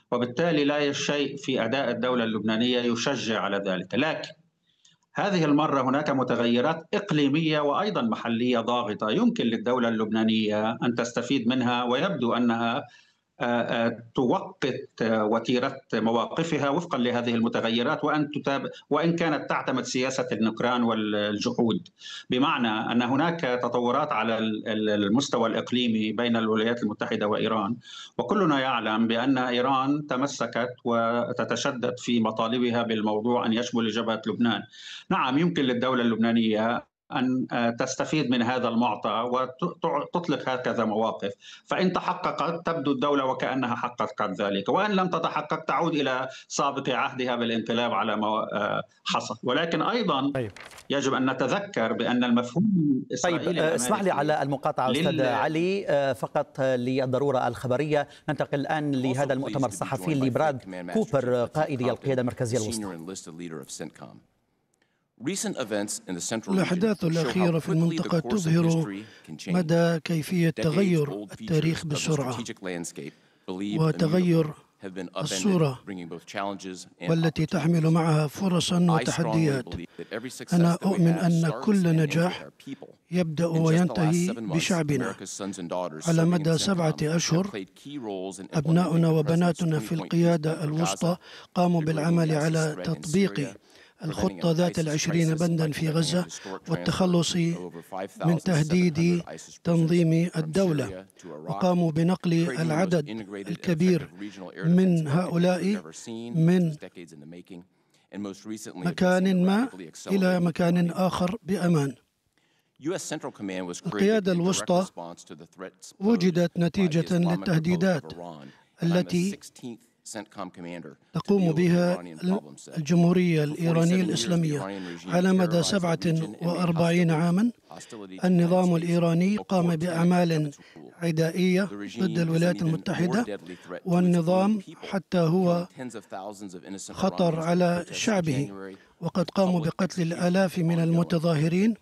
وبالتالي لا شيء في أداء الدولة اللبنانية يشجع على ذلك. لكن هذه المرة هناك متغيرات إقليمية وأيضا محلية ضاغطة يمكن للدولة اللبنانية أن تستفيد منها، ويبدو أنها توقت وتيرة مواقفها وفقا لهذه المتغيرات، وأن تتابع وإن كانت تعتمد سياسة النكران والجحود، بمعنى أن هناك تطورات على المستوى الإقليمي بين الولايات المتحدة وإيران، وكلنا يعلم بأن إيران تمسكت وتتشدد في مطالبها بالموضوع أن يشمل جبهة لبنان. نعم، يمكن للدولة اللبنانية أن تستفيد من هذا المعطى وتطلق هكذا مواقف، فإن تحققت تبدو الدولة وكأنها حققت ذلك، وإن لم تتحقق تعود إلى سابق عهدها بالانقلاب على ما حصل. ولكن أيضا يجب أن نتذكر بأن المفهوم الإسرائيلي اسمح لي على المقاطعة أستاذ علي، فقط للضرورة الخبرية. ننتقل الآن لهذا المؤتمر الصحفي لبراد كوبر قائد القيادة المركزية الوسطى. الأحداث الأخيرة في المنطقة تظهر مدى كيفية تغير التاريخ بسرعة وتغير الصورة، والتي تحمل معها فرصا وتحديات. أنا أؤمن أن كل نجاح يبدأ وينتهي بشعبنا. على مدى 7 أشهر أبناؤنا وبناتنا في القيادة الوسطى قاموا بالعمل على تطبيق الخطة ذات 20 بندا في غزة والتخلص من تهديد تنظيم الدولة، وقاموا بنقل العدد الكبير من هؤلاء من مكان ما إلى مكان آخر بأمان. القيادة الوسطى وجدت نتيجة للتهديدات التي تقوم بها الجمهورية الإيرانية الإسلامية. على مدى 47 عاما النظام الإيراني قام بأعمال عدائية ضد الولايات المتحدة، والنظام حتى هو خطر على شعبه، وقد قاموا بقتل الآلاف من المتظاهرين.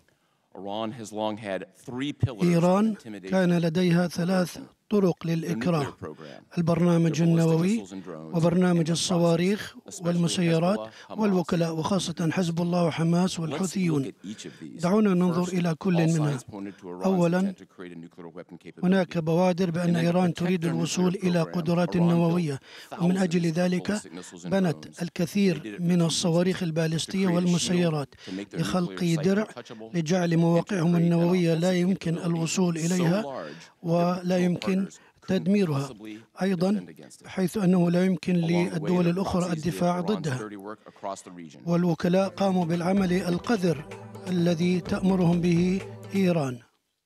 إيران كان لديها 3 طرق للإكراه: البرنامج النووي وبرنامج الصواريخ والمسيرات والوكلاء، وخاصة حزب الله وحماس والحوثيون. دعونا ننظر إلى كل منها. أولا، هناك بوادر بأن إيران تريد الوصول إلى قدرات نووية، ومن أجل ذلك بنت الكثير من الصواريخ البالستية والمسيرات لخلق درع لجعل مواقعهم النووية لا يمكن الوصول إليها ولا يمكن تدميرها، أيضا حيث أنه لا يمكن للدول الأخرى الدفاع ضدها. والوكلاء قاموا بالعمل القذر الذي تأمرهم به إيران.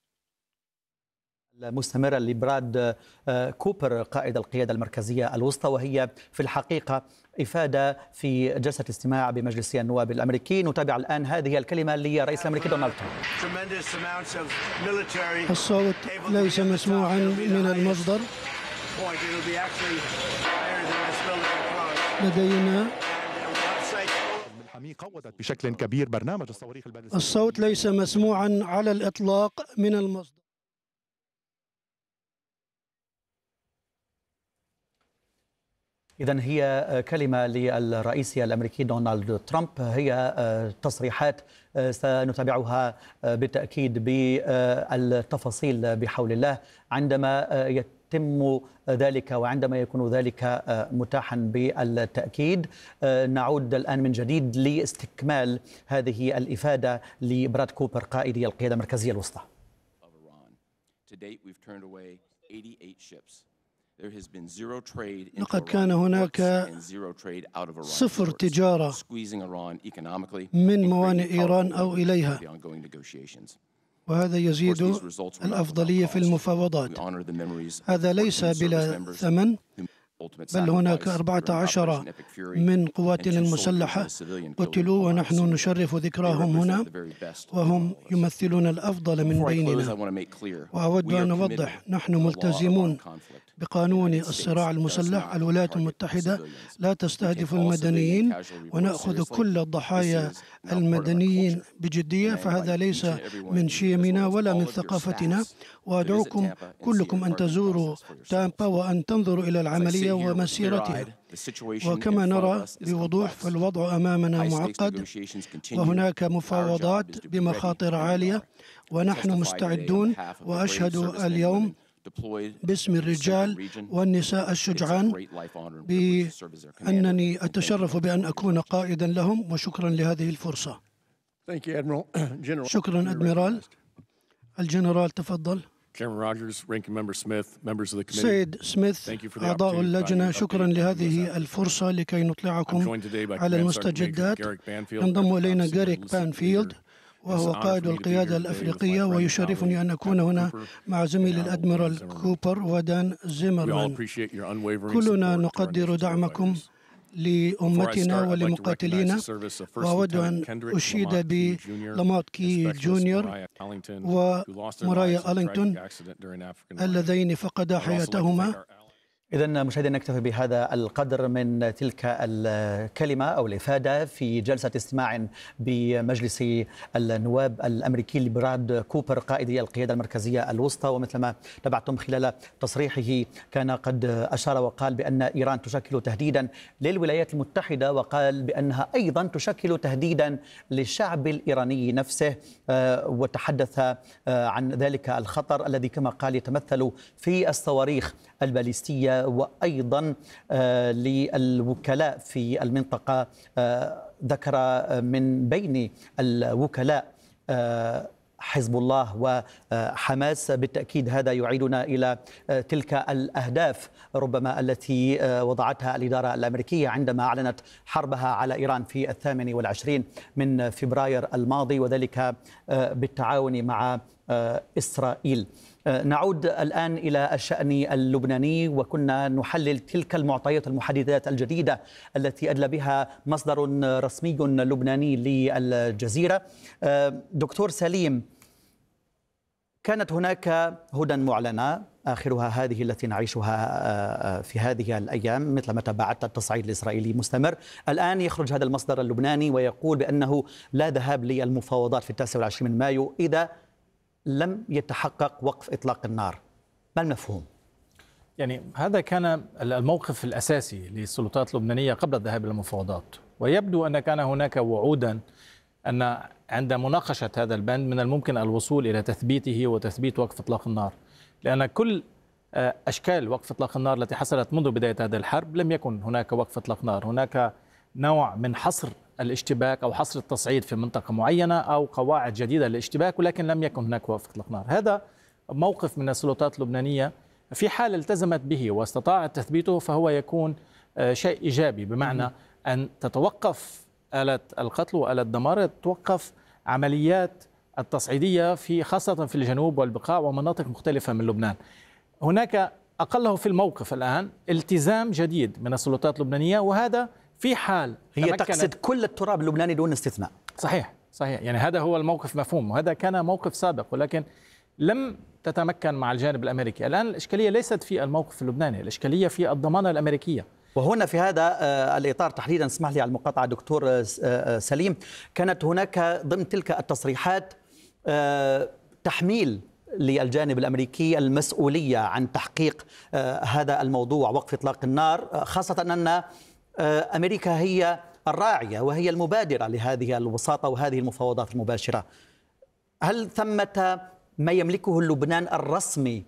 مستمرة لبراد كوبر قائد القيادة المركزية الوسطى، وهي في الحقيقة إفادة في جلسة استماع بمجلس النواب الأمريكي. نتابع الآن هذه الكلمة للرئيس الأمريكي دونالد ترامب. الصوت ليس مسموعا من المصدر. لدينا بشكل كبير برنامج الصواريخ البالستية. الصوت ليس مسموعا على الإطلاق من المصدر. إذن هي كلمة للرئيس الأمريكي دونالد ترامب، هي تصريحات سنتابعها بالتأكيد بالتفاصيل بحول الله عندما يتم ذلك وعندما يكون ذلك متاحا بالتأكيد. نعود الآن من جديد لاستكمال هذه الإفادة لبراد كوبر قائد القيادة المركزية الوسطى. لقد كان هناك 0 تجارة من موانئ إيران أو إليها، وهذا يزيد الأفضلية في المفاوضات. هذا ليس بلا ثمن، بل هناك 14 من قواتنا المسلحة قتلوا ونحن نشرف ذكراهم هنا، وهم يمثلون الأفضل من بيننا. وأود أن أوضح، نحن ملتزمون بقانون الصراع المسلح. الولايات المتحدة لا تستهدف المدنيين، ونأخذ كل الضحايا المدنيين بجدية، فهذا ليس من شيمنا ولا من ثقافتنا. وأدعوكم كلكم أن تزوروا تامبا وأن تنظروا إلى العملية ومسيرتها. وكما نرى بوضوح فالوضع أمامنا معقد، وهناك مفاوضات بمخاطر عالية، ونحن مستعدون. وأشهد اليوم باسم الرجال والنساء الشجعان بأنني أتشرف بأن أكون قائدا لهم، وشكرا لهذه الفرصة. شكرا أدميرال. الجنرال تفضل. سيد سميث، أعضاء اللجنة، شكرا لهذه الفرصة لكي نطلعكم على المستجدات. ينضم إلينا غاريك بانفيلد، وهو قائد القيادة الأفريقية، ويشرفني أن أكون هنا مع زميلي الأدميرال كوبر ودان زيمرمان. كلنا نقدر دعمكم لأمتنا ولمقاتلينا، وأود أن أشيد بلامارت كي جونيور ومرايا ألينغتون اللذين فقدا حياتهما. إذن مشاهدينا نكتفي بهذا القدر من تلك الكلمة أو الإفادة في جلسة استماع بمجلس النواب الأمريكي لبراد كوبر قائد القيادة المركزية الوسطى. ومثلما تابعتم خلال تصريحه كان قد أشار وقال بأن إيران تشكل تهديدا للولايات المتحدة، وقال بأنها أيضا تشكل تهديدا للشعب الإيراني نفسه، وتحدث عن ذلك الخطر الذي كما قال يتمثل في الصواريخ الباليستية، وأيضا للوكلاء في المنطقة. ذكر من بين الوكلاء حزب الله وحماس. بالتأكيد هذا يعيدنا إلى تلك الأهداف ربما التي وضعتها الإدارة الأمريكية عندما أعلنت حربها على إيران في 28 من فبراير الماضي، وذلك بالتعاون مع إسرائيل. نعود الآن إلى الشأن اللبناني، وكنا نحلل تلك المعطيات والمحددات الجديدة التي أدلى بها مصدر رسمي لبناني للجزيرة. دكتور سليم، كانت هناك هدى معلنة آخرها هذه التي نعيشها في هذه الأيام مثل ما تابعت التصعيد الإسرائيلي مستمر. الآن يخرج هذا المصدر اللبناني ويقول بأنه لا ذهاب للمفاوضات في 29 من مايو إذا لم يتحقق وقف إطلاق النار. ما المفهوم؟ يعني هذا كان الموقف الأساسي للسلطات اللبنانية قبل الذهاب إلى المفاوضات، ويبدو أن كان هناك وعودا أن عند مناقشة هذا البند من الممكن الوصول إلى تثبيته وتثبيت وقف إطلاق النار، لأن كل أشكال وقف إطلاق النار التي حصلت منذ بداية هذه الحرب لم يكن هناك وقف إطلاق نار. هناك نوع من حصر الاشتباك أو حصر التصعيد في منطقة معينة أو قواعد جديدة للاشتباك، ولكن لم يكن هناك وقف إطلاق نار. هذا موقف من السلطات اللبنانية في حال التزمت به واستطاعت تثبيته فهو يكون شيء إيجابي، بمعنى أن تتوقف آلة القتل وآلة الدمار، تتوقف عمليات التصعيدية في خاصة في الجنوب والبقاع ومناطق مختلفة من لبنان. هناك أقله في الموقف الآن التزام جديد من السلطات اللبنانية، وهذا في حال هي تقصد كل التراب اللبناني دون استثناء. صحيح، يعني هذا هو الموقف مفهوم، وهذا كان موقف سابق ولكن لم تتمكن مع الجانب الأمريكي. الآن الإشكالية ليست في الموقف اللبناني، الإشكالية في الضمانة الأمريكية. وهنا في هذا الإطار تحديدا، اسمح لي على المقاطعة دكتور سليم، كانت هناك ضمن تلك التصريحات تحميل للجانب الأمريكي المسؤولية عن تحقيق هذا الموضوع وقف إطلاق النار، خاصة أن أمريكا هي الراعية وهي المبادرة لهذه الوساطة وهذه المفاوضات المباشرة. هل ثمة ما يملكه لبنان الرسمي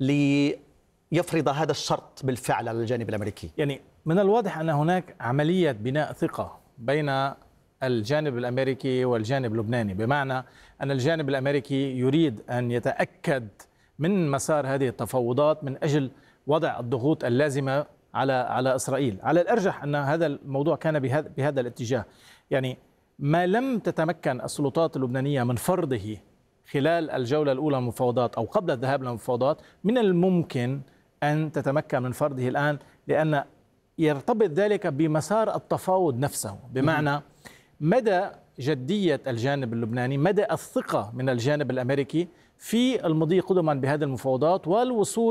ليفرض هذا الشرط بالفعل على الجانب الأمريكي؟ يعني من الواضح أن هناك عملية بناء ثقة بين الجانب الأمريكي والجانب اللبناني، بمعنى أن الجانب الأمريكي يريد أن يتأكد من مسار هذه التفاوضات من أجل وضع الضغوط اللازمة على إسرائيل. على الأرجح أن هذا الموضوع كان بهذا الاتجاه. يعني ما لم تتمكن السلطات اللبنانية من فرضه خلال الجولة الأولى من المفاوضات أو قبل الذهاب للمفاوضات من الممكن أن تتمكن من فرضه الآن، لأن يرتبط ذلك بمسار التفاوض نفسه، بمعنى مدى جدية الجانب اللبناني، مدى الثقة من الجانب الأمريكي في المضي قدما بهذه المفاوضات والوصول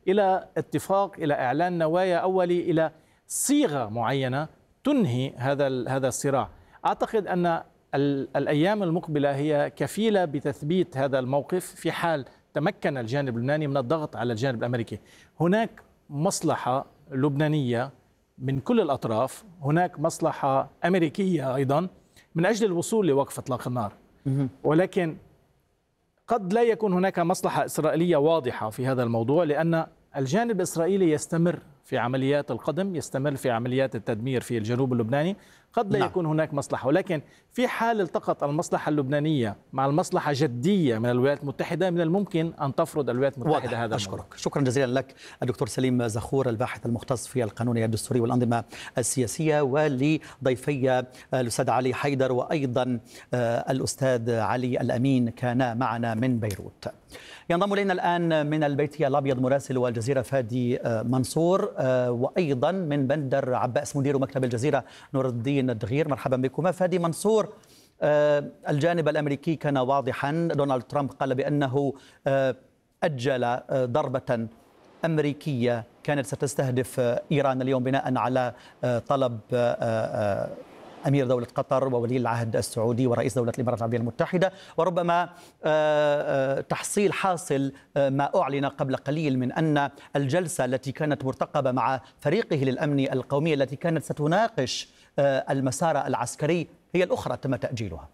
إلى اتفاق، إلى إعلان نوايا أولي، إلى صيغة معينة تنهي هذا الصراع. أعتقد أن الأيام المقبلة هي كفيلة بتثبيت هذا الموقف في حال تمكن الجانب اللبناني من الضغط على الجانب الأمريكي. هناك مصلحة لبنانية من كل الأطراف، هناك مصلحة أمريكية أيضا من أجل الوصول لوقف إطلاق النار، ولكن قد لا يكون هناك مصلحة إسرائيلية واضحة في هذا الموضوع، لأن الجانب الإسرائيلي يستمر في عمليات القضم، يستمر في عمليات التدمير في الجنوب اللبناني. قد لا يكون هناك مصلحة، ولكن في حال التقط المصلحة اللبنانية مع المصلحة جدية من الولايات المتحدة، من الممكن أن تفرض الولايات المتحدة هذا أشكرك. شكرا جزيلا لك الدكتور سليم زخور، الباحث المختص في القانون الدستوري والأنظمة السياسية، ولضيفي الأستاذ علي حيدر وأيضا الأستاذ علي الأمين كان معنا من بيروت. ينضم إلينا الآن من البيتية الأبيض مراسل والجزيرة فادي منصور، وأيضا من بندر عباس مدير مكتب الجزيرة نور الدين الدغير. مرحبا بكما. فادي منصور، الجانب الأمريكي كان واضحا، دونالد ترامب قال بأنه أجل ضربة أمريكية كانت ستستهدف إيران اليوم بناء على طلب أمير دولة قطر وولي العهد السعودي ورئيس دولة الإمارات العربية المتحدة، وربما تحصيل حاصل ما أعلن قبل قليل من أن الجلسة التي كانت مرتقبة مع فريقه للأمن القومي التي كانت ستناقش المسار العسكري هي الأخرى تم تأجيلها.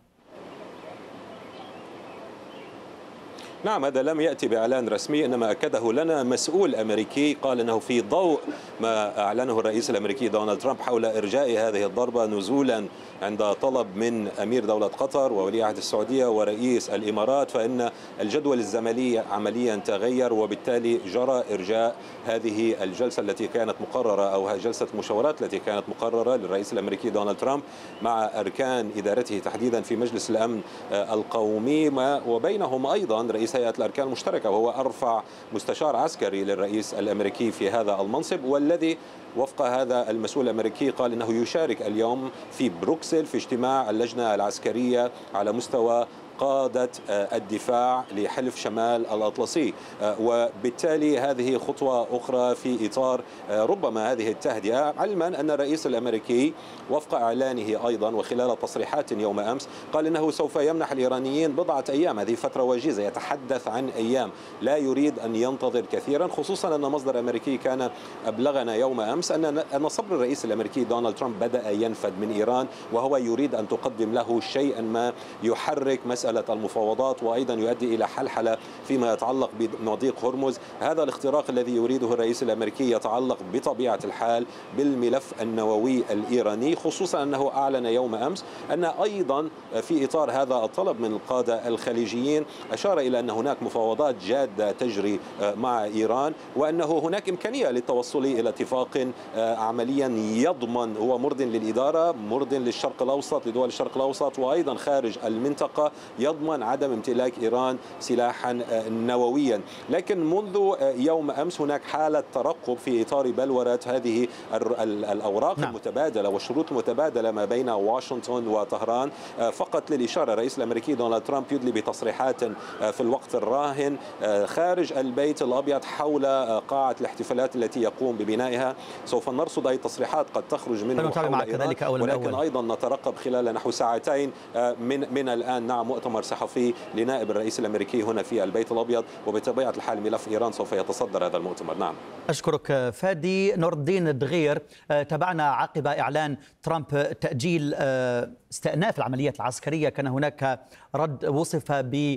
نعم، هذا لم يأتي بإعلان رسمي، إنما أكده لنا مسؤول أمريكي قال أنه في ضوء ما أعلنه الرئيس الأمريكي دونالد ترامب حول إرجاء هذه الضربة نزولا عند طلب من أمير دولة قطر وولي عهد السعودية ورئيس الإمارات، فإن الجدول الزمني عمليا تغير، وبالتالي جرى إرجاء هذه الجلسة التي كانت مقررة، أو جلسة المشاورات التي كانت مقررة للرئيس الأمريكي دونالد ترامب مع أركان إدارته تحديدا في مجلس الأمن القومي، وبينهم أيضا رئيس هيئة الأركان المشتركة، وهو أرفع مستشار عسكري للرئيس الأمريكي في هذا المنصب، والذي وفق هذا المسؤول الأمريكي قال إنه يشارك اليوم في بروكسل في اجتماع اللجنة العسكرية على مستوى قادة الدفاع لحلف شمال الأطلسي، وبالتالي هذه خطوة أخرى في إطار ربما هذه التهدئة، علما أن الرئيس الأمريكي وفق إعلانه أيضا وخلال تصريحات يوم أمس قال إنه سوف يمنح الإيرانيين بضعة أيام، هذه فترة وجيزة، يتحدث عن أيام، لا يريد أن ينتظر كثيرا، خصوصا أن مصدر أمريكي كان أبلغنا يوم أمس أن صبر الرئيس الأمريكي دونالد ترامب بدأ ينفد من إيران، وهو يريد أن تقدم له شيئا ما يحرك مسألة المفاوضات وأيضا يؤدي إلى حلحلة فيما يتعلق بمضيق هرمز. هذا الاختراق الذي يريده الرئيس الأمريكي يتعلق بطبيعة الحال بالملف النووي الإيراني، خصوصا أنه أعلن يوم أمس أن أيضا في إطار هذا الطلب من القادة الخليجيين أشار إلى أن هناك مفاوضات جادة تجري مع إيران، وأنه هناك إمكانية للتوصل إلى اتفاق عمليا يضمن، هو مرضٍ للإدارة، مرضٍ للشرق الأوسط، لدول الشرق الأوسط وأيضا خارج المنطقة، يضمن عدم امتلاك إيران سلاحا نوويا. لكن منذ يوم أمس هناك حالة ترقب في إطار بلورة هذه الأوراق المتبادلة والشروط المتبادلة ما بين واشنطن وطهران. فقط للإشارة الرئيس الأمريكي دونالد ترامب يدلي بتصريحات في الوقت الراهن خارج البيت الأبيض حول قاعة الاحتفالات التي يقوم ببنائها. سوف نرصد أي تصريحات قد تخرج منه حول إيران، ولكن أيضا نترقب خلال نحو ساعتين من الآن مؤتمر صحفي لنائب الرئيس الأمريكي هنا في البيت الأبيض، وبطبيعة الحال ملف إيران سوف يتصدر هذا المؤتمر. نعم، أشكرك فادي. نور الدين الدغير، تابعنا عقب إعلان ترامب تأجيل استئناف العمليات العسكرية، كان هناك رد وصف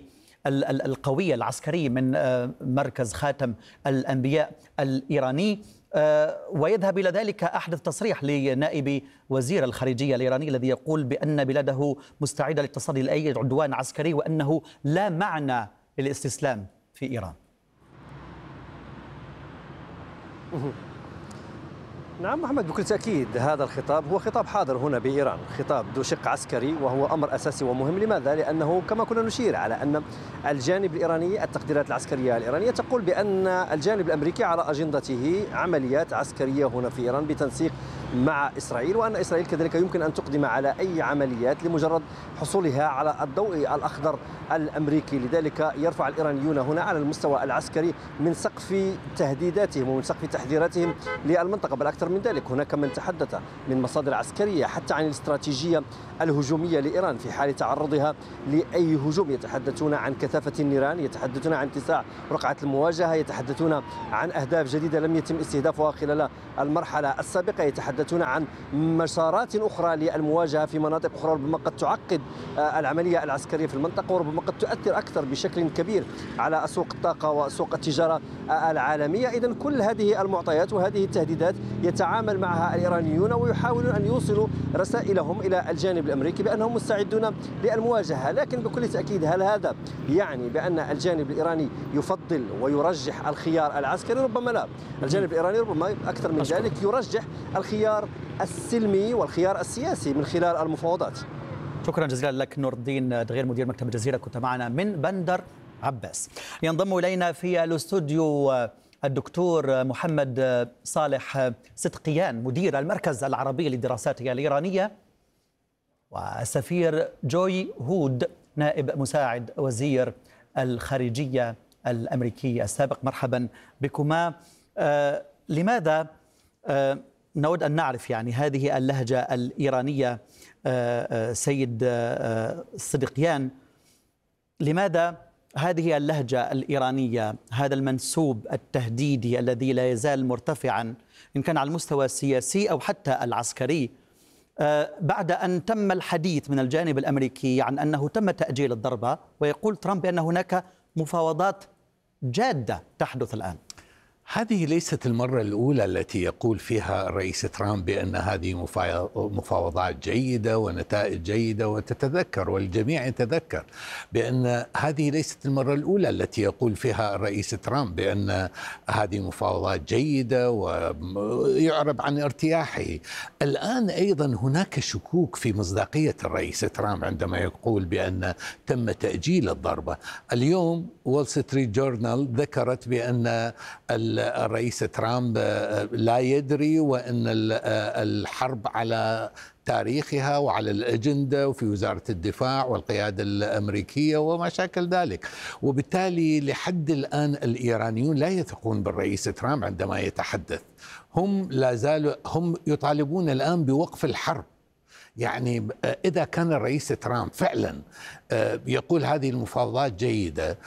بالقوية العسكري من مركز خاتم الأنبياء الإيراني، ويذهب إلى ذلك أحدث تصريح لنائب وزير الخارجية الإيراني الذي يقول بأن بلاده مستعدة للتصدي لأي عدوان عسكري وأنه لا معنى للاستسلام في إيران. نعم محمد، بكل تأكيد هذا الخطاب هو خطاب حاضر هنا بإيران، خطاب ذو شق عسكري وهو أمر أساسي ومهم. لماذا؟ لأنه كما كنا نشير على أن الجانب الإيراني، التقديرات العسكرية الإيرانية تقول بأن الجانب الأمريكي على أجندته عمليات عسكرية هنا في إيران بتنسيق مع إسرائيل، وأن إسرائيل كذلك يمكن أن تقدم على أي عمليات لمجرد حصولها على الضوء الأخضر الأمريكي. لذلك يرفع الإيرانيون هنا على المستوى العسكري من سقف تهديداتهم ومن سقف تحذيراتهم للمنطقة. بل أكثر من ذلك، هناك من تحدث من مصادر عسكرية حتى عن الاستراتيجية الهجومية لإيران في حال تعرضها لأي هجوم. يتحدثون عن كثافة النيران، يتحدثون عن اتساع رقعة المواجهة، يتحدثون عن أهداف جديدة لم يتم استهدافها خلال المرحلة السابقة، يتحدثون عن مسارات أخرى للمواجهة في مناطق أخرى ربما قد تعقد العملية العسكرية في المنطقة، وربما قد تؤثر أكثر بشكل كبير على أسواق الطاقة وأسواق التجارة العالمية. إذن كل هذه المعطيات وهذه التهديدات يتعامل معها الإيرانيون، ويحاولون أن يوصلوا رسائلهم إلى الجانب الأمريكي بأنهم مستعدون للمواجهة. لكن بكل تأكيد هل هذا يعني بأن الجانب الإيراني يفضل ويرجح الخيار العسكري؟ ربما لا. الجانب الإيراني ربما أكثر من ذلك يرجح الخيار السلمي والخيار السياسي من خلال المفاوضات. شكرا جزيلا لك نور الدين دغير مدير مكتب الجزيرة، كنت معنا من بندر عباس. ينضم إلينا في الاستوديو الدكتور محمد صالح صدقيان مدير المركز العربي للدراسات الإيرانية، والسفير جوي هود نائب مساعد وزير الخارجية الأمريكي السابق. مرحبا بكما. لماذا نود أن نعرف يعني هذه اللهجة الإيرانية سيد صدقيان، لماذا هذه اللهجة الإيرانية، هذا المنسوب التهديدي الذي لا يزال مرتفعا إن كان على المستوى السياسي أو حتى العسكري، بعد أن تم الحديث من الجانب الأمريكي عن أنه تم تأجيل الضربة، ويقول ترامب بأن هناك مفاوضات جادة تحدث الآن؟ هذه ليست المرة الأولى التي يقول فيها الرئيس ترامب بأن هذه مفاوضات جيدة ونتائج جيدة، وتتذكر والجميع يتذكر بأن هذه ليست المرة الأولى التي يقول فيها الرئيس ترامب بأن هذه مفاوضات جيدة ويعرب عن ارتياحه. الآن أيضا هناك شكوك في مصداقية الرئيس ترامب عندما يقول بأن تم تأجيل الضربة. اليوم وول ستريت جورنال ذكرت بأن الرئيس ترامب لا يدري، وأن الحرب على تاريخها وعلى الأجندة وفي وزارة الدفاع والقيادة الأمريكية وما شاكل ذلك. وبالتالي لحد الآن الإيرانيون لا يثقون بالرئيس ترامب عندما يتحدث. هم لا زالوا يطالبون الآن بوقف الحرب. يعني إذا كان الرئيس ترامب فعلا يقول هذه المفاوضات جيدة،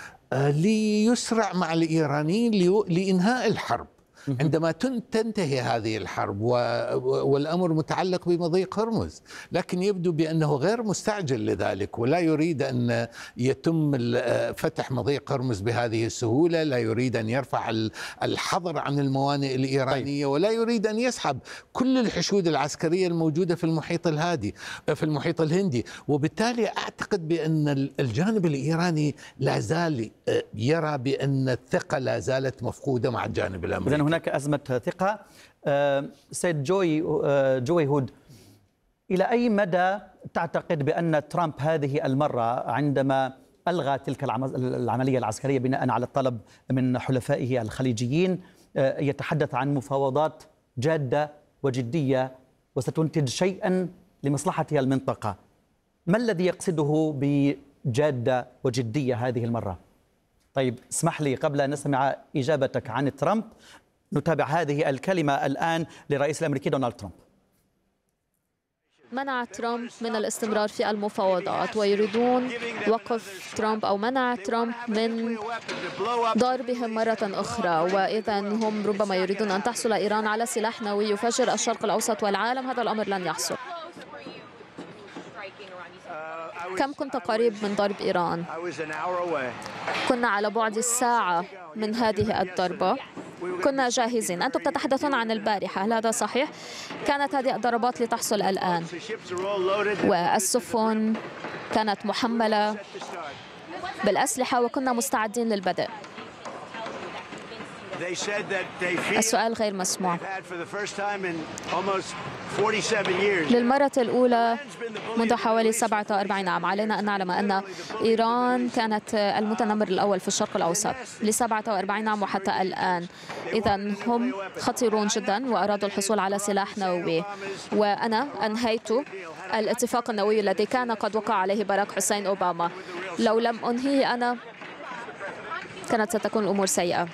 ليسرع مع الإيرانيين لإنهاء الحرب عندما تنتهي هذه الحرب، والأمر متعلق بمضيق هرمز. لكن يبدو بأنه غير مستعجل لذلك، ولا يريد أن يتم فتح مضيق هرمز بهذه السهولة، لا يريد أن يرفع الحظر عن الموانئ الإيرانية، ولا يريد أن يسحب كل الحشود العسكرية الموجودة في المحيط الهندي. وبالتالي أعتقد بأن الجانب الإيراني لا زال يرى بأن الثقة لا زالت مفقودة مع الجانب الأمريكي. إذن هناك أزمة ثقة. سيد جوي هود، إلى أي مدى تعتقد بأن ترامب هذه المرة عندما ألغى تلك العملية العسكرية بناء على الطلب من حلفائه الخليجيين يتحدث عن مفاوضات جادة وجدية وستنتج شيئا لمصلحة المنطقة؟ ما الذي يقصده بجادة وجدية هذه المرة؟ طيب اسمح لي قبل أن نسمع إجابتك عن ترامب نتابع هذه الكلمة الآن للرئيس الأمريكي دونالد ترامب. منع ترامب من الاستمرار في المفاوضات، ويريدون وقف ترامب أو منع ترامب من ضربهم مرة أخرى، وإذا هم ربما يريدون أن تحصل إيران على سلاح نووي يفجر الشرق الأوسط والعالم. هذا الأمر لن يحصل. كم كنت قريب من ضرب إيران؟ كنا على بعد ساعة من هذه الضربة، كنا جاهزين. أنتم تتحدثون عن البارحة، هل هذا صحيح؟ كانت هذه الضربات لتحصل الآن، والسفن كانت محملة بالأسلحة وكنا مستعدين للبدء. السؤال غير مسموع. للمرة الأولى منذ حوالي 47 عام علينا أن نعلم أن إيران كانت المتنمر الأول في الشرق الأوسط ل47 عام وحتى الآن. إذا هم خطيرون جدا وأرادوا الحصول على سلاح نووي، وأنا أنهيت الاتفاق النووي الذي كان قد وقع عليه باراك حسين أوباما. لو لم أنهيه أنا كانت ستكون الأمور سيئة.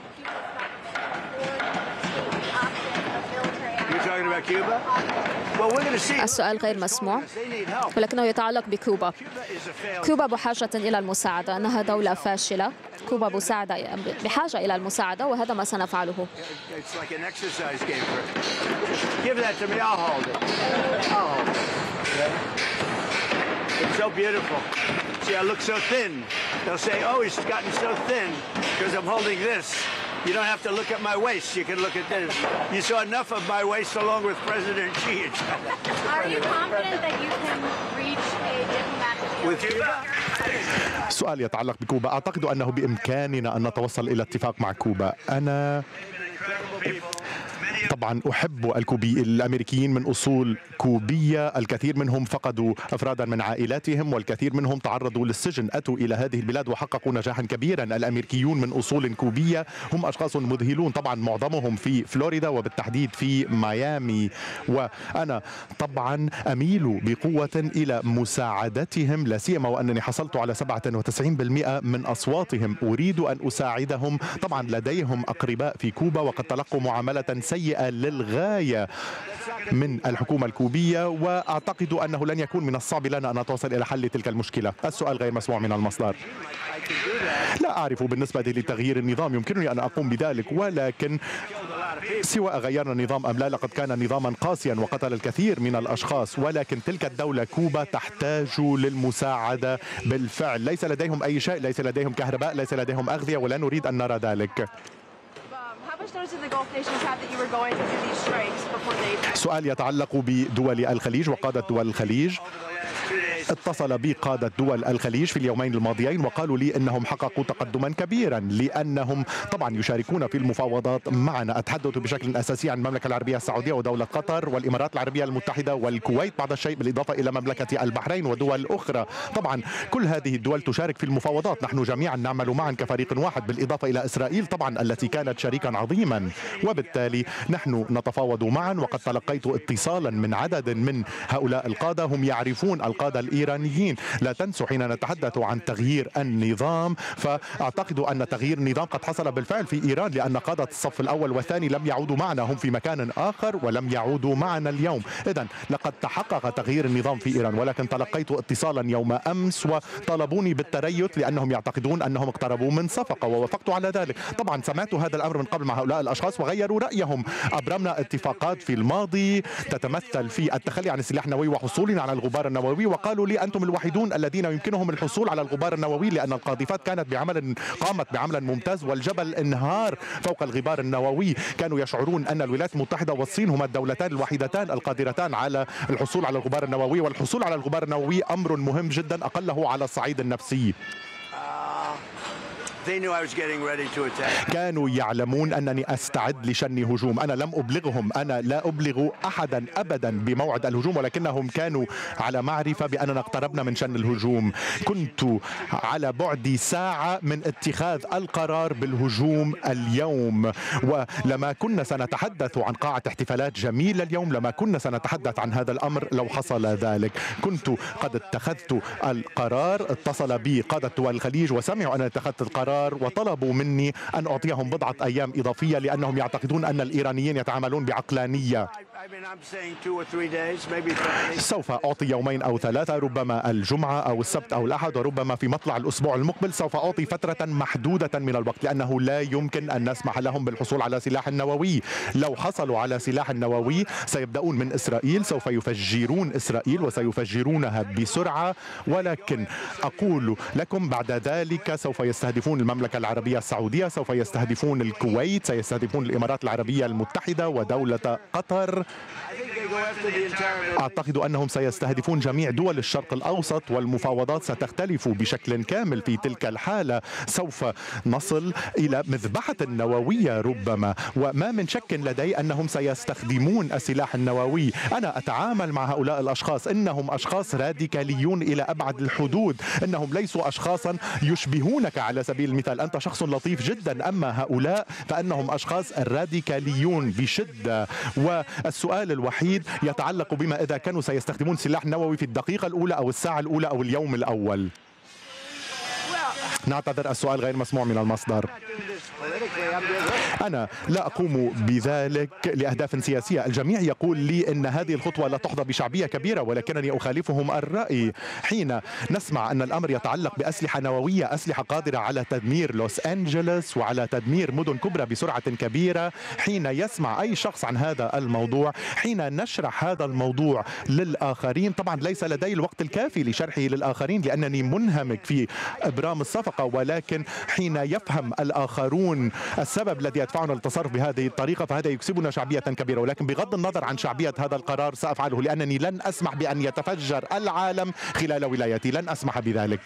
السؤال غير مسموع ولكنه يتعلق بكوبا. كوبا بحاجة إلى المساعدة، أنها دولة فاشلة. كوبا بحاجة إلى المساعدة وهذا ما سنفعله. See, I look so thin. They'll say, oh, he's gotten so thin because I'm holding this. You don't have to look at my waist. You can look at this. You saw enough of my waist along with President Xi. Are you confident that you can reach a diplomatic deal with Cuba? سؤال يتعلق بكوبا. أعتقد أنه بإمكاننا أن نتوصل إلى اتفاق مع كوبا. أنا طبعا أحب الأمريكيين من أصول كوبية. الكثير منهم فقدوا أفرادا من عائلاتهم والكثير منهم تعرضوا للسجن. أتوا إلى هذه البلاد وحققوا نجاحا كبيرا. الأمريكيون من أصول كوبية هم أشخاص مذهلون، طبعا معظمهم في فلوريدا وبالتحديد في ميامي، وأنا طبعا أميل بقوة إلى مساعدتهم، لا سيما وأنني حصلت على 97% من أصواتهم. أريد أن أساعدهم. طبعا لديهم أقرباء في كوبا وقد تلقوا معاملة سيئة للغاية من الحكومة الكوبية، وأعتقد أنه لن يكون من الصعب لنا أن نتوصل إلى حل تلك المشكلة. السؤال غير مسموع من المصدر. لا أعرف بالنسبة لتغيير النظام، يمكنني أن أقوم بذلك، ولكن سواء غيرنا النظام أم لا لقد كان نظاما قاسيا وقتل الكثير من الأشخاص، ولكن تلك الدولة كوبا تحتاج للمساعدة بالفعل. ليس لديهم أي شيء، ليس لديهم كهرباء، ليس لديهم أغذية، ولا نريد أن نرى ذلك. سؤال يتعلق بدول الخليج وقادة دول الخليج. اتصل بي قادة دول الخليج في اليومين الماضيين وقالوا لي انهم حققوا تقدما كبيرا لانهم طبعا يشاركون في المفاوضات معنا. اتحدث بشكل اساسي عن المملكة العربية السعودية ودولة قطر والامارات العربية المتحدة والكويت بعض الشيء، بالاضافة الى مملكة البحرين ودول اخرى. طبعا كل هذه الدول تشارك في المفاوضات، نحن جميعا نعمل معا كفريق واحد، بالاضافة الى اسرائيل طبعا التي كانت شريكا عظيما، وبالتالي نحن نتفاوض معا. وقد تلقيت اتصالا من عدد من هؤلاء القادة، هم يعرفون القادة الإيرانيين. لا تنسوا حين نتحدث عن تغيير النظام فأعتقد أن تغيير النظام قد حصل بالفعل في إيران، لأن قادة الصف الأول والثاني لم يعودوا معنا، هم في مكان آخر ولم يعودوا معنا اليوم. إذن لقد تحقق تغيير النظام في إيران، ولكن تلقيت اتصالا يوم أمس وطلبوني بالتريث لأنهم يعتقدون أنهم اقتربوا من صفقة، ووافقت على ذلك. طبعا سمعت هذا الأمر من قبل مع هؤلاء الأشخاص وغيروا رأيهم. أبرمنا اتفاقات في الماضي تتمثل في التخلي عن السلاح النووي وحصولنا على الغبار النووي، وقالوا لي أنتم الوحيدون الذين يمكنهم الحصول على الغبار النووي، لأن القاذفات قامت بعمل ممتاز والجبل انهار فوق الغبار النووي. كانوا يشعرون أن الولايات المتحدة والصين هما الدولتان الوحيدتان القادرتان على الحصول على الغبار النووي، والحصول على الغبار النووي أمر مهم جدا أقله على الصعيد النفسي. كانوا يعلمون أنني أستعد لشن هجوم. أنا لم أبلغهم، أنا لا أبلغ أحدا أبدا بموعد الهجوم، ولكنهم كانوا على معرفة بأننا اقتربنا من شن الهجوم. كنت على بعد ساعة من اتخاذ القرار بالهجوم اليوم، ولما كنا سنتحدث عن قاعة احتفالات جميلة اليوم لما كنا سنتحدث عن هذا الأمر لو حصل ذلك. كنت قد اتخذت القرار. اتصل بي قادة دول الخليج وسمعوا أن اتخذت القرار وطلبوا مني أن أعطيهم بضعة أيام إضافية، لأنهم يعتقدون أن الإيرانيين يتعاملون بعقلانية. سوف أعطي يومين أو ثلاثة، ربما الجمعة أو السبت أو الأحد، وربما في مطلع الأسبوع المقبل سوف أعطي فترة محدودة من الوقت، لأنه لا يمكن أن نسمح لهم بالحصول على سلاح نووي. لو حصلوا على سلاح نووي سيبدأون من إسرائيل، سوف يفجرون إسرائيل وسيفجرونها بسرعة، ولكن أقول لكم بعد ذلك سوف يستهدفون المملكة العربية السعودية، سوف يستهدفون الكويت، سيستهدفون الإمارات العربية المتحدة ودولة قطر. أعتقد أنهم سيستهدفون جميع دول الشرق الأوسط، والمفاوضات ستختلف بشكل كامل. في تلك الحالة سوف نصل إلى مذبحة نووية ربما، وما من شك لدي أنهم سيستخدمون السلاح النووي. أنا أتعامل مع هؤلاء الأشخاص، إنهم أشخاص راديكاليون إلى أبعد الحدود، إنهم ليسوا أشخاصا يشبهونك على سبيل المثال. أنت شخص لطيف جدا، أما هؤلاء فإنهم أشخاص راديكاليون بشدة. والسؤال الوحيد يتعلق بما إذا كانوا سيستخدمون سلاح نووي في الدقيقة الأولى أو الساعة الأولى أو اليوم الأول. نعتذر، السؤال غير مسموع من المصدر. أنا لا أقوم بذلك لأهداف سياسية. الجميع يقول لي أن هذه الخطوة لا تحظى بشعبية كبيرة، ولكنني أخالفهم الرأي. حين نسمع أن الأمر يتعلق بأسلحة نووية، أسلحة قادرة على تدمير لوس أنجلوس وعلى تدمير مدن كبرى بسرعة كبيرة، حين يسمع أي شخص عن هذا الموضوع، حين نشرح هذا الموضوع للآخرين، طبعا ليس لدي الوقت الكافي لشرحه للآخرين لأنني منهمك في إبرام الصفقة، ولكن حين يفهم الآخرون السبب الذي يدفعنا للتصرف بهذه الطريقة فهذا يكسبنا شعبية كبيرة. ولكن بغض النظر عن شعبية هذا القرار سأفعله، لأنني لن أسمح بأن يتفجر العالم خلال ولايتي، لن أسمح بذلك.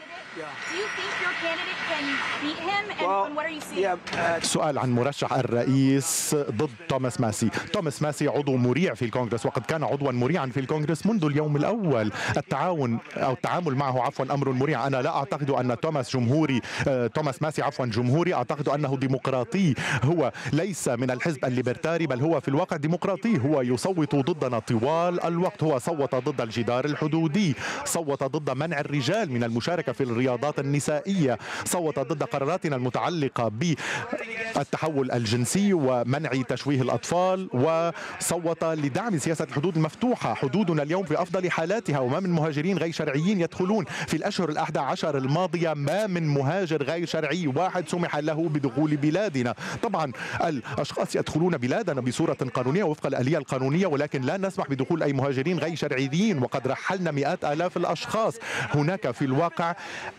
سؤال عن مرشح الرئيس ضد توماس ماسي. توماس ماسي عضو مريع في الكونغرس، وقد كان عضوا مريعا في الكونغرس منذ اليوم الأول. التعامل معه أمر مريع. أنا لا أعتقد أن توماس ماسي جمهوري، أعتقد أنه ديمقراطي. هو ليس من الحزب الليبرتاري، بل هو في الواقع ديمقراطي. هو يصوت ضدنا طوال الوقت. هو صوت ضد الجدار الحدودي، صوت ضد منع الرجال من المشاركة في الرياضات النسائية، صوت ضد قراراتنا المتعلقة بالتحول الجنسي ومنع تشويه الأطفال، وصوت لدعم سياسة الحدود المفتوحة. حدودنا اليوم في أفضل حالاتها، وما من مهاجرين غير شرعيين يدخلون. في الأشهر 11 الماضية ما من مهاجر غير شرعي واحد سمح له بدخول بلادنا. طبعا الأشخاص يدخلون بلادنا بصورة قانونية وفق الآلية القانونية، ولكن لا نسمح بدخول أي مهاجرين غير شرعيين، وقد رحلنا مئات آلاف الأشخاص. هناك في الواقع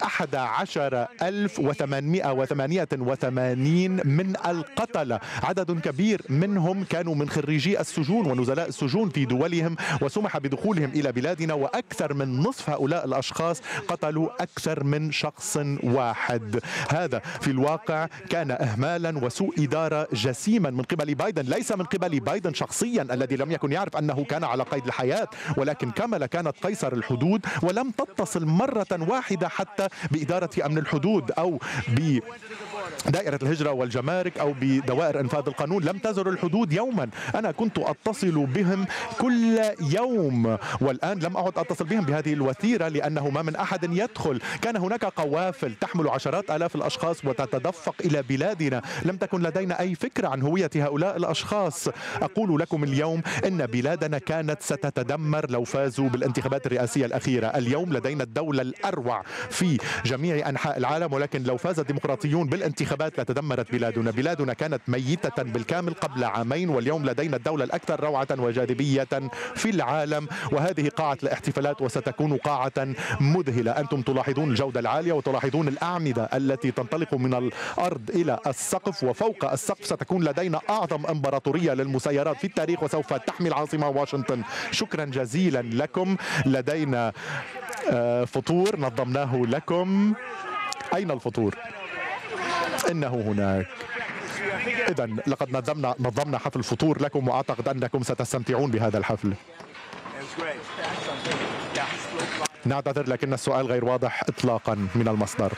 11,888 من القتلة، عدد كبير منهم كانوا من خريجي السجون ونزلاء السجون في دولهم، وسمح بدخولهم إلى بلادنا، وأكثر من نصف هؤلاء الأشخاص قتلوا أكثر من شخص واحد. هذا في الواقع كان إهمالا وسوء إدارة جسيما من قبل بايدن، ليس من قبل بايدن شخصيا الذي لم يكن يعرف أنه كان على قيد الحياة، ولكن كاميلا كانت قيصر الحدود ولم تتصل مرة واحدة حتى بإدارة أمن الحدود أو بدائرة الهجرة والجمارك أو بدوائر إنفاذ القانون. لم تزر الحدود يوما. أنا كنت أتصل بهم كل يوم، والآن لم أعد أتصل بهم بهذه الوتيرة لأنه ما من أحد يدخل. كان هناك قوافل تحمل عشرات آلاف الأشخاص وتتدفق إلى بلادنا. لم تكن لدينا أي فكرة عن هوية هؤلاء الأشخاص. أقول لكم اليوم إن بلادنا كانت ستتدمر لو فازوا بالانتخابات الرئاسية الأخيرة. اليوم لدينا الدولة الأروع في جميع أنحاء العالم، ولكن لو فاز الديمقراطيون بالانتخابات لتدمرت بلادنا. بلادنا كانت ميتة بالكامل قبل عامين، واليوم لدينا الدولة الأكثر روعة وجاذبية في العالم، وهذه قاعة الاحتفالات وستكون قاعة مذهلة. أنتم تلاحظون الجودة العالية وتلاحظون الأعمدة التي تنطلق من الأرض إلى السقف، وفوق السقف ستكون لدينا أعظم إمبراطورية للمسيرات في التاريخ وسوف تحمي العاصمة واشنطن. شكرا جزيلا لكم. لدينا فطور نظمناه لكم. أين الفطور؟ إنه هناك. إذا لقد نظمنا حفل فطور لكم، وأعتقد أنكم ستستمتعون بهذا الحفل. نعتذر لكن السؤال غير واضح إطلاقا من المصدر.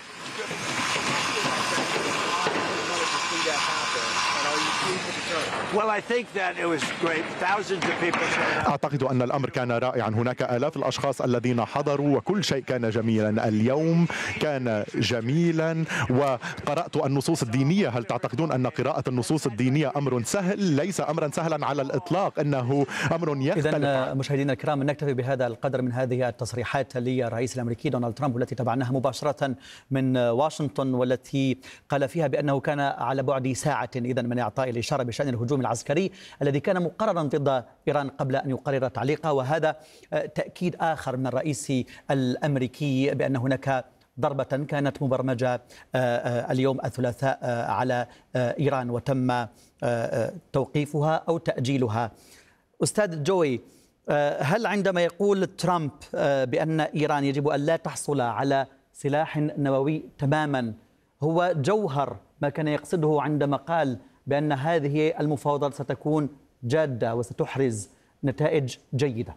أعتقد أن الأمر كان رائعا. هناك آلاف الأشخاص الذين حضروا وكل شيء كان جميلا. اليوم كان جميلا، وقرأت النصوص الدينية. هل تعتقدون أن قراءة النصوص الدينية أمر سهل؟ ليس أمرا سهلا على الإطلاق، إنه أمر يختلف. إذن مشاهدينا الكرام، نكتفي بهذا القدر من هذه التصريحات للرئيس الأمريكي دونالد ترامب والتي تابعناها مباشرة من واشنطن، والتي قال فيها بأنه كان على بعد ساعة إذن من إعطاء الإشارة بشأن الهجوم العسكري الذي كان مقررا ضد إيران قبل أن يقرر تعليقها. وهذا تأكيد آخر من الرئيس الأمريكي بأن هناك ضربة كانت مبرمجة اليوم الثلاثاء على إيران وتم توقيفها أو تأجيلها. أستاذ جوي، هل عندما يقول ترامب بأن إيران يجب أن لا تحصل على سلاح نووي تماما هو جوهر ما كان يقصده عندما قال بأن هذه المفاوضات ستكون جادة وستحرز نتائج جيدة؟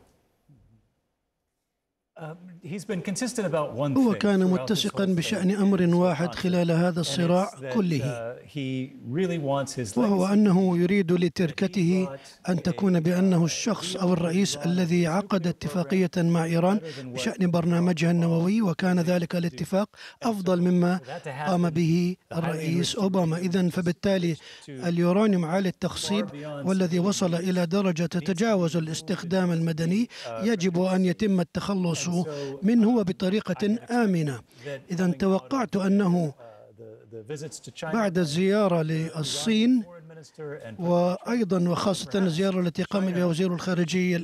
هو كان متسقا بشأن أمر واحد خلال هذا الصراع كله، وهو أنه يريد لتركته أن تكون بأنه الشخص أو الرئيس الذي عقد اتفاقية مع إيران بشأن برنامجها النووي، وكان ذلك الاتفاق أفضل مما قام به الرئيس أوباما. إذن فبالتالي اليورانيوم عالي التخصيب والذي وصل إلى درجة تتجاوز الاستخدام المدني يجب أن يتم التخلص منه بطريقة آمنة. إذا توقعت أنه بعد الزيارة للصين وأيضا وخاصة الزيارة التي قام بها وزير الخارجية